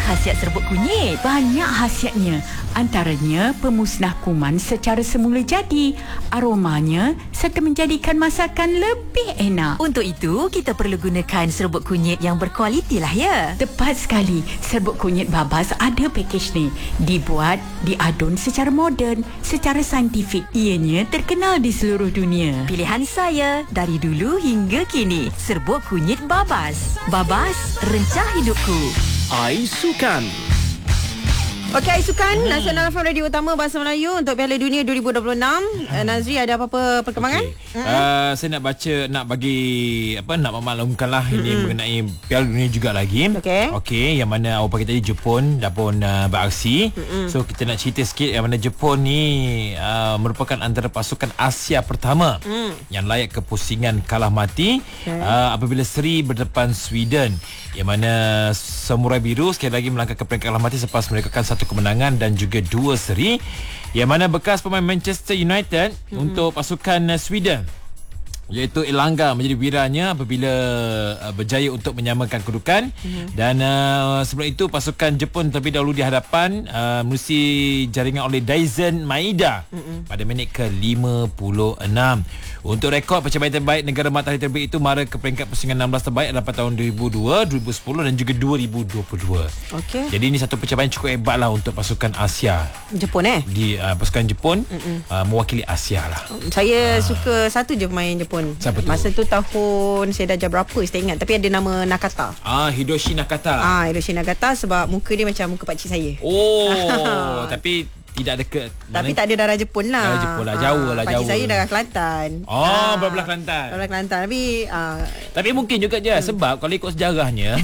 khasiat serbuk kunyit? Banyak khasiatnya. Antaranya pemusnah kuman secara semula jadi, aromanya serta menjadikan masakan lebih enak. Untuk itu, kita perlu gunakan serbuk kunyit yang berkualiti lah ya. Tepat sekali. Serbuk kunyit Babas ada pakej ni. Dibuat, diadun secara moden, secara saintifik. Ianya terkenal di seluruh dunia. Pilihan saya dari dulu hingga kini. Serbuk kunyit Babas. Babas, rencah hidupku. Aisukan. Okey, Aisukan, Nasional FM Radio Utama Bahasa Melayu untuk Piala Dunia 2026. Nazri, ada apa-apa perkembangan? Saya nak memaklumkanlah ini mengenai Piala Dunia juga lagi. Okey, yang mana awal pagi tadi Jepun dah pun beraksi. So kita nak cerita sikit yang mana Jepun ni merupakan antara pasukan Asia pertama yang layak ke pusingan kalah mati apabila seri berdepan Sweden. Yang mana Samurai Biru sekali lagi melangkah ke peringkat kalah mati selepas merekakan satu kemenangan dan juga 2 seri. Yang mana bekas pemain Manchester United untuk pasukan Sweden, iaitu Elanga, menjadi wiranya apabila berjaya untuk menyamakan kedudukan. Dan sebelum itu pasukan Jepun terlebih dahulu di hadapan menerusi jaringan oleh Daizen Maeda pada minit ke-56. Untuk rekod pencapaian terbaik negara matahari terbit itu mara ke peringkat pusingan 16 terbaik dalam tahun 2002, 2010 dan juga 2022. Jadi ini satu pencapaian cukup hebat lah untuk pasukan Asia. Jepun di pasukan Jepun mewakili Asia lah. Saya suka satu je pemain Jepun. Siapa tu? Masa tu tahun saya dah berapa saya tak ingat, tapi ada nama Nakata. Hiroshi Nakata. Hiroshi Nakata sebab muka dia macam muka pakcik saya. Tapi tidak ada tapi tak ada darah Jepun lah. Darah Jepun lah, jauh lah. Pakcik saya darah Kelantan. Belah Kelantan. Belah Kelantan. Tapi mungkin juga je sebab kalau ikut sejarahnya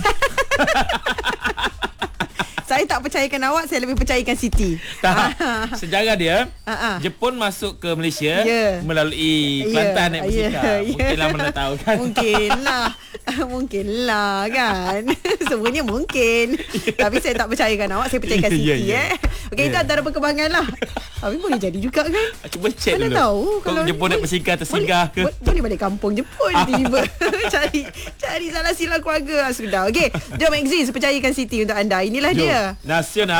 saya tak percayakan awak, saya lebih percayakan Siti. Sejarah dia Jepun masuk ke Malaysia melalui Kelantan naik bersikap. Mungkinlah mana tahu kan. Mungkinlah kan. Semuanya mungkin. Tapi saya tak percayakan awak, saya percayakan Siti. Okey, itu antara perkembangan lah. Tapi boleh jadi juga kan. Cuba cek dulu. Mana tahu kalau Jepun nak bersikap tersinggah ke. Boleh balik kampung Jepun tiba. Cari salah silang keluarga. Sudah. Okey, jom Exis percayakan Siti untuk anda. Inilah dia Nasional